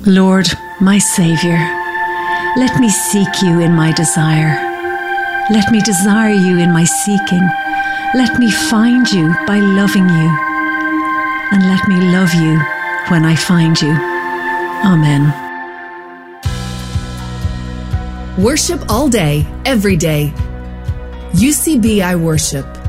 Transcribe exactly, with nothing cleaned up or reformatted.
Lord, my Saviour, let me seek you in my desire. Let me desire you in my seeking. Let me find you by loving you. And let me love you when I find you. Amen. Worship all day, every day. U C B I Worship.